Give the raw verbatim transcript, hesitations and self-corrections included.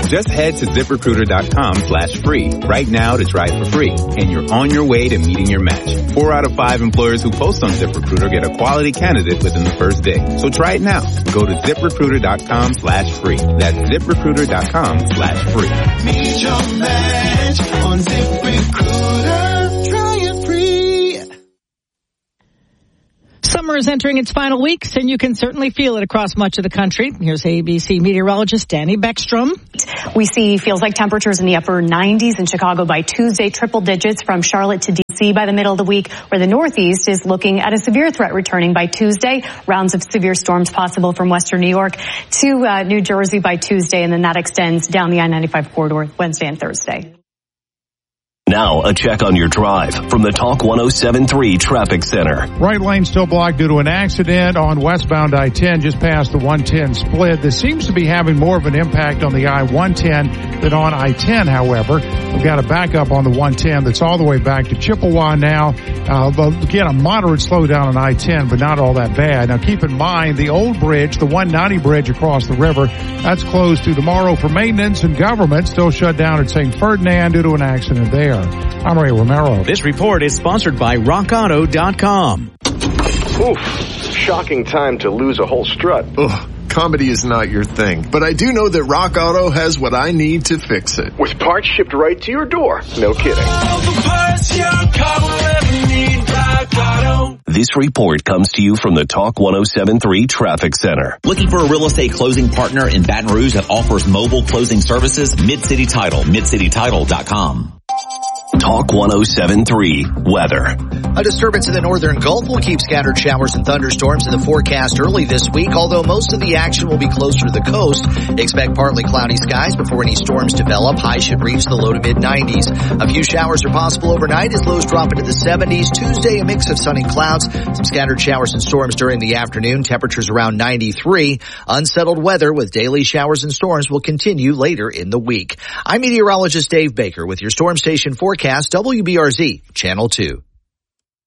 Just head to ZipRecruiter.com slash free right now to try it for free, and you're on your way to meeting your match. Four out of five employers who post on ZipRecruiter get a quality candidate within the first day. So try it now. Go to ZipRecruiter.com slash free. That's ZipRecruiter.com slash free. Meet your match on ZipRecruiter. Try it free. Summer is entering its final weeks, and you can certainly feel it across much of the country. Here's A B C meteorologist Danny Beckstrom. We see feels like temperatures in the upper nineties in Chicago by Tuesday, triple digits from Charlotte to D C by the middle of the week, where the Northeast is looking at a severe threat returning by Tuesday. Rounds of severe storms possible from western New York to uh, New Jersey by Tuesday, and then that extends down the I ninety-five corridor Wednesday and Thursday. Now, a check on your drive from the Talk one oh seven point three Traffic Center. Right lane still blocked due to an accident on westbound I ten just past the one ten split. This seems to be having more of an impact on the I one ten than on I ten, however. We've got a backup on the one ten that's all the way back to Chippewa now. Uh, but again, a moderate slowdown on I ten, but not all that bad. Now, keep in mind, the old bridge, the one ninety bridge across the river, that's closed through tomorrow for maintenance, and government still shut down at Saint Ferdinand due to an accident there. I'm Ray Romero. This report is sponsored by rock auto dot com. Oof, shocking time to lose a whole strut. Ugh, comedy is not your thing, but I do know that Rock Auto has what I need to fix it. With parts shipped right to your door. No kidding. All the parts your car will ever need, Rock Auto. This report comes to you from the Talk one oh seven point three Traffic Center. Looking for a real estate closing partner in Baton Rouge that offers mobile closing services? Mid-City Title, mid city title dot com. Talk one oh seven point three Weather. A disturbance in the northern Gulf will keep scattered showers and thunderstorms in the forecast early this week, although most of the action will be closer to the coast. Expect partly cloudy skies before any storms develop. Highs should reach the low to mid nineties. A few showers are possible overnight as lows drop into the seventies. Tuesday, a mix of sunny clouds, some scattered showers and storms during the afternoon. Temperatures around ninety-three. Unsettled weather with daily showers and storms will continue later in the week. I'm meteorologist Dave Baker with your Storm Station forecast, W B R Z, Channel two.